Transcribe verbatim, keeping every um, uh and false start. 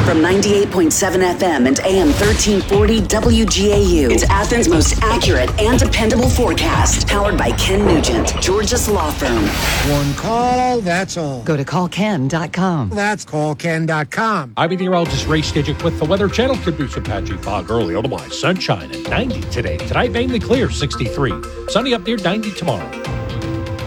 From ninety-eight point seven F M and A M thirteen forty W G A U. It's Athens' most accurate and dependable forecast. Powered by Ken Nugent, Georgia's law firm. One call, that's all. Go to call ken dot com. That's call ken dot com. I'm meteorologist Ray Stidgick with the Weather Channel. Could be some patchy fog early, otherwise sunshine at ninety today. Tonight, mainly clear, sixty-three. Sunny up near ninety tomorrow.